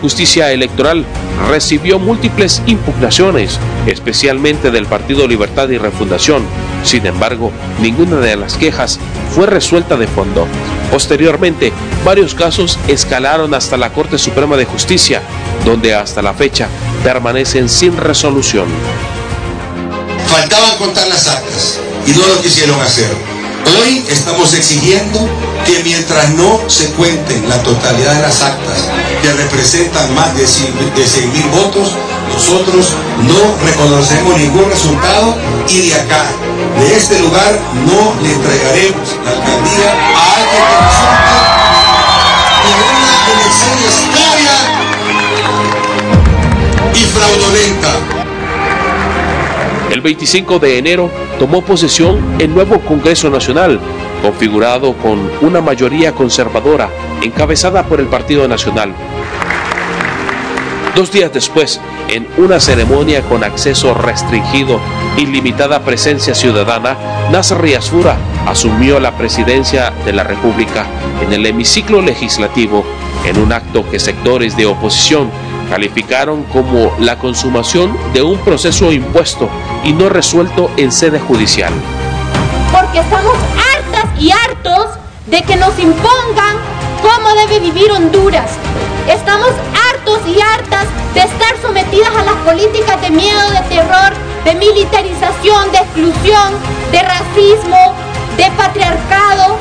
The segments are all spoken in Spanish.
Justicia Electoral recibió múltiples impugnaciones, especialmente del Partido Libertad y Refundación. Sin embargo, ninguna de las quejas fue resuelta de fondo. Posteriormente, varios casos escalaron hasta la Corte Suprema de Justicia, donde hasta la fecha permanecen sin resolución. Faltaban contar las actas y no lo quisieron hacer. Hoy estamos exigiendo que mientras no se cuenten la totalidad de las actas que representan más de 100.000 votos, nosotros no reconocemos ningún resultado y de acá, de este lugar, no le entregaremos la alcaldía a alguien que resulte en una elección espúrea y fraudulenta. El 25 de enero tomó posesión el nuevo Congreso Nacional, configurado con una mayoría conservadora encabezada por el Partido Nacional. 2 días después, en una ceremonia con acceso restringido y limitada presencia ciudadana, Nasser Riasfura asumió la presidencia de la República en el hemiciclo legislativo, en un acto que sectores de oposición calificaron como la consumación de un proceso impuesto y no resuelto en sede judicial. Porque estamos hartas y hartos de que nos impongan cómo debe vivir Honduras. Estamos hartos y hartas de estar sometidas a las políticas de miedo, de terror, de militarización, de exclusión, de racismo, de patriarcado.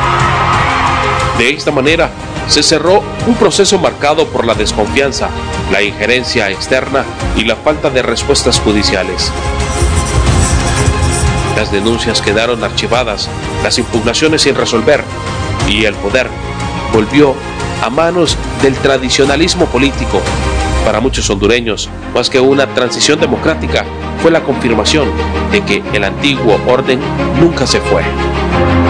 De esta manera, se cerró un proceso marcado por la desconfianza, la injerencia externa y la falta de respuestas judiciales. Las denuncias quedaron archivadas, las impugnaciones sin resolver, y el poder volvió a manos del tradicionalismo político. Para muchos hondureños, más que una transición democrática, fue la confirmación de que el antiguo orden nunca se fue.